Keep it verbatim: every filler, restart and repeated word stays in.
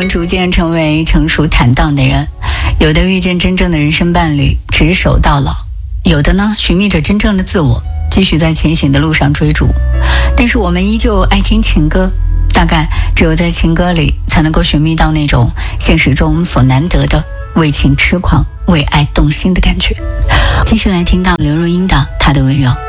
们逐渐成为成熟坦荡的人，有的遇见真正的人生伴侣，执手到老；有的呢，寻觅着真正的自我，继续在前行的路上追逐。但是我们依旧爱听情歌，大概只有在情歌里，才能够寻觅到那种现实中所难得的为情痴狂、为爱动心的感觉。继续来听到刘若英的《她的温柔》。